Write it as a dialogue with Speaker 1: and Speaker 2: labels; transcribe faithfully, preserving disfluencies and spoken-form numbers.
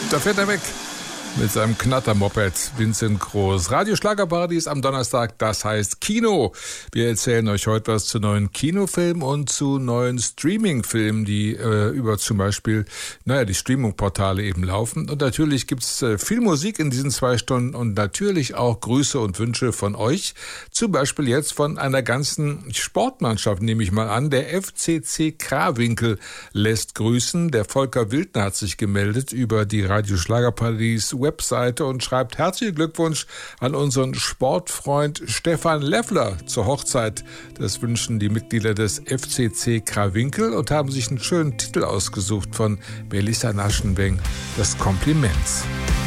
Speaker 1: Da fährt er weg mit seinem Knattermoped, Vincent Groß. Radio Schlagerparadies am Donnerstag, das heißt Kino. Wir erzählen euch heute was zu neuen Kinofilmen und zu neuen Streaming-Filmen, die äh, über zum Beispiel, naja, die Streaming-Portale eben laufen. Und natürlich gibt's äh, viel Musik in diesen zwei Stunden und natürlich auch Grüße und Wünsche von euch. Zum Beispiel jetzt von einer ganzen Sportmannschaft, nehme ich mal an. Der F C C Krawinkel lässt grüßen. Der Volker Wildner hat sich gemeldet über die Radio Schlagerparadies Webseite und schreibt herzlichen Glückwunsch an unseren Sportfreund Stefan Leffler zur Hochzeit. Das wünschen die Mitglieder des F C C Krawinkel und haben sich einen schönen Titel ausgesucht von Melissa Naschenweng, das Kompliment.